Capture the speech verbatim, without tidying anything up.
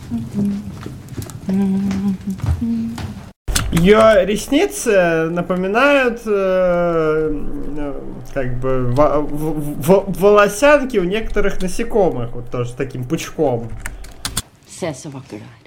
Ее ресницы напоминают э, как бы во- в- волосянки у некоторых насекомых, вот тоже с таким пучком. Se så vacker du är.